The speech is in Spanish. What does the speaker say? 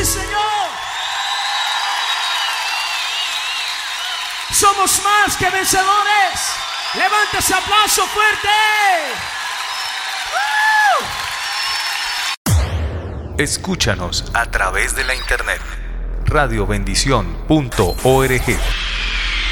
Señor. Somos más que vencedores. Levanta ese aplauso fuerte. Escúchanos a través de la internet. radiobendición.org